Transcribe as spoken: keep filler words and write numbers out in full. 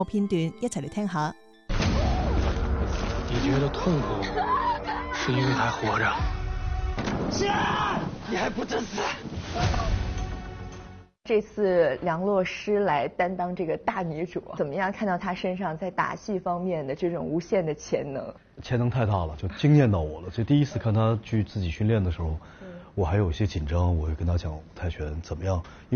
片段一齊嚟聽下。 你覺得痛苦，是因為還活着。是啊，你還不真死。 這次梁洛施來擔當這個大女主，怎麼樣看到她身上在打戲方面的這種無限的潛能？ 潛能太大了，就驚豔到我了。就第一次看她去自己訓練的時候，我還有一些緊張，我會跟她講泰拳怎麼樣。